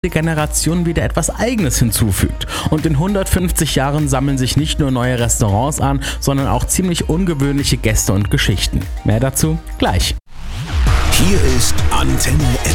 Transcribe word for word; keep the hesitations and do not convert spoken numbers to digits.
Generation wieder etwas Eigenes hinzufügt. Und in hundertfünfzig Jahren sammeln sich nicht nur neue Restaurants an, sondern auch ziemlich ungewöhnliche Gäste und Geschichten. Mehr dazu gleich. Hier ist Antenne